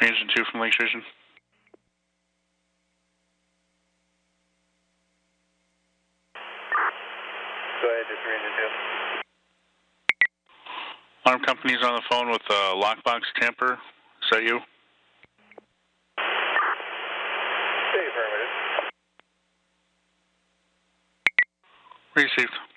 Engine 2 from Lake Station. Go ahead, this is Engine 2. Alarm company's on the phone with lockbox tamper. Is that you? Say affirmative. Received.